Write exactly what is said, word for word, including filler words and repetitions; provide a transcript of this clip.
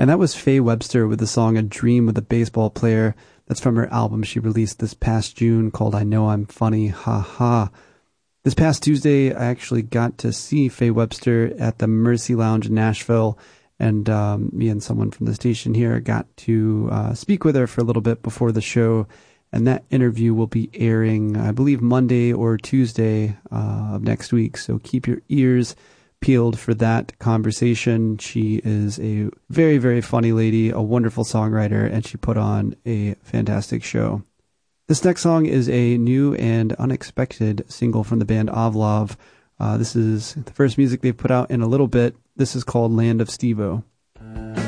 And that was Faye Webster with the song A Dream with a Baseball Player. That's from her album she released this past June called I Know I'm Funny, Ha Ha. This past Tuesday, I actually got to see Faye Webster at the Mercy Lounge in Nashville, and um, me and someone from the station here got to uh, speak with her for a little bit before the show, and that interview will be airing, I believe, Monday or Tuesday uh, of next week, so keep your ears peeled for that conversation. She is a very, very funny lady, a wonderful songwriter, and she put on a fantastic show. This next song is a new and unexpected single from the band Avlov. Uh, this is the first music they've put out in a little bit. This is called Land of Stevo.